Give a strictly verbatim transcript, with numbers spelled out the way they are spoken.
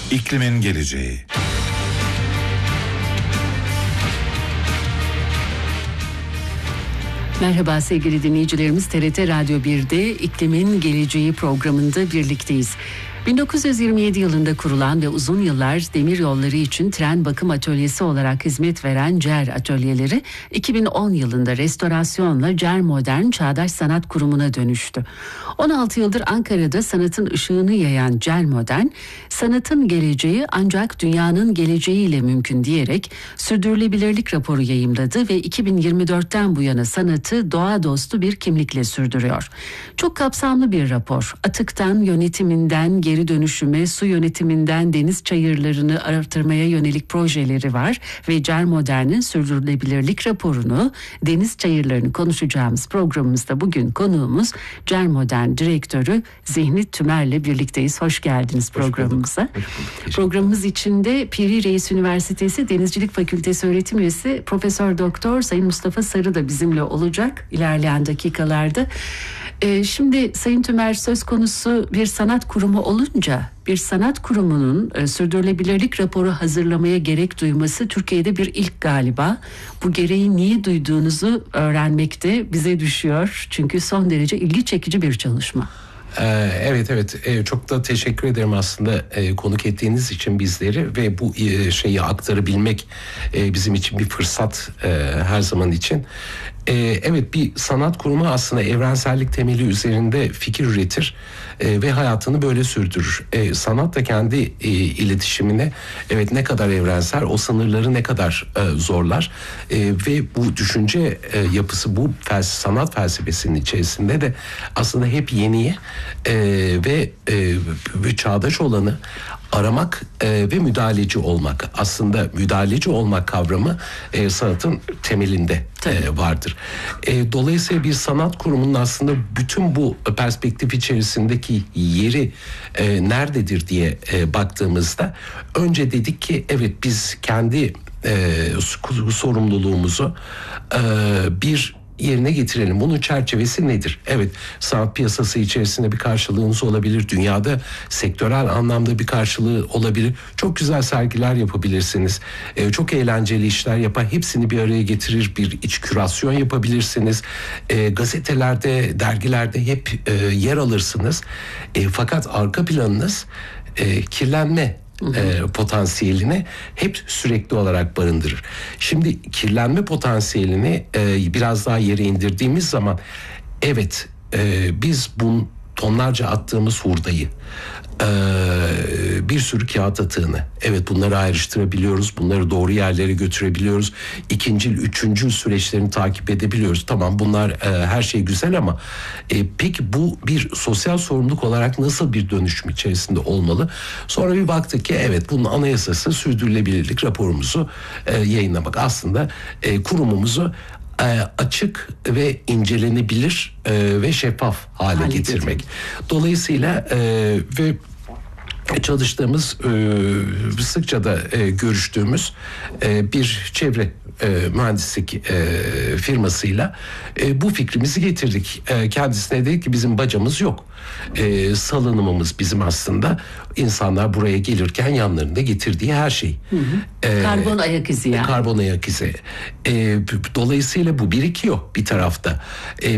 İklimin geleceği. Merhaba sevgili dinleyicilerimiz, T R T Radyo bir'de İklimin Geleceği programında birlikteyiz. bin dokuz yüz yirmi yedi yılında kurulan ve uzun yıllar demir yolları için tren bakım atölyesi olarak hizmet veren C E R Atölyeleri iki bin on yılında restorasyonla C E R Modern Çağdaş Sanat Kurumu'na dönüştü. on altı yıldır Ankara'da sanatın ışığını yayan C E R Modern, sanatın geleceği ancak dünyanın geleceğiyle mümkün diyerek sürdürülebilirlik raporu yayımladı ve iki bin yirmi dörtten bu yana sanatı doğa dostu bir kimlikle sürdürüyor. Çok kapsamlı bir rapor. Atıktan yönetiminden geri dönüşüme, su yönetiminden deniz çayırlarını artırmaya yönelik projeleri var ve C E R Modern'in sürdürülebilirlik raporunu, deniz çayırlarını konuşacağımız programımızda bugün konuğumuz C E R Modern Direktörü Zihni Tümer'le birlikteyiz. Hoş geldiniz programımıza. Hoş bulduk. Programımız içinde Piri Reis Üniversitesi Denizcilik Fakültesi öğretim üyesi Profesör Doktor Sayın Mustafa Sarı da bizimle olacak ilerleyen dakikalarda. Ee, şimdi Sayın Tümer, söz konusu bir sanat kurumu olunca bir sanat kurumunun e, sürdürülebilirlik raporu hazırlamaya gerek duyması Türkiye'de bir ilk galiba. Bu gereği niye duyduğunuzu öğrenmek de bize düşüyor. Çünkü son derece ilgi çekici bir çalışma. Evet evet çok da teşekkür ederim aslında konuk ettiğiniz için bizleri ve bu şeyi aktarabilmek bizim için bir fırsat her zaman için. Evet, bir sanat kurumu aslında evrensellik temeli üzerinde fikir üretir ve hayatını böyle sürdürür. Sanat da kendi iletişimine evet ne kadar evrensel, o sınırları ne kadar zorlar ve bu düşünce yapısı, bu felsefe, sanat felsefesinin içerisinde de aslında hep yeniye ve, ve çağdaş olanı aramak e, ve müdahaleci olmak. Aslında müdahaleci olmak kavramı e, sanatın temelinde e, vardır. E, dolayısıyla bir sanat kurumunun aslında bütün bu perspektif içerisindeki yeri e, nerededir diye e, baktığımızda önce dedik ki evet, biz kendi e, sorumluluğumuzu e, bir yerine getirelim. Bunun çerçevesi nedir? Evet, sanat piyasası içerisinde bir karşılığınız olabilir. Dünyada sektörel anlamda bir karşılığı olabilir. Çok güzel sergiler yapabilirsiniz. Ee, çok eğlenceli işler yapar. Hepsini bir araya getirir. Bir iç kürasyon yapabilirsiniz. Ee, gazetelerde, dergilerde hep e, yer alırsınız. E, fakat arka planınız e, kirlenme E, potansiyelini hep sürekli olarak barındırır. Şimdi kirlenme potansiyelini e, biraz daha yere indirdiğimiz zaman evet e, biz bu tonlarca attığımız hurdayı, e, bir sürü kağıt atığını, evet bunları ayrıştırabiliyoruz, bunları doğru yerlere götürebiliyoruz, ikincil, üçüncül süreçlerini takip edebiliyoruz. Tamam, bunlar e, her şey güzel ama e, peki bu bir sosyal sorumluluk olarak nasıl bir dönüşüm içerisinde olmalı? Sonra bir baktık ki evet, bunun anayasası sürdürülebilirlik raporumuzu e, yayınlamak. Aslında e, kurumumuzu açık ve incelenebilir e, ve şeffaf hale, hale getirmek. Getirdim. Dolayısıyla e, ve çalıştığımız, e, sıkça da e, görüştüğümüz e, bir çevre e, mühendislik e, firmasıyla e, bu fikrimizi getirdik. E, kendisine dedik ki bizim bacamız yok. E, salınımımız bizim aslında insanlar buraya gelirken yanlarında getirdiği her şey. Hı hı. E, karbon ayak izi yani. Karbon ayak izi. E, dolayısıyla bu birikiyor bir tarafta. E,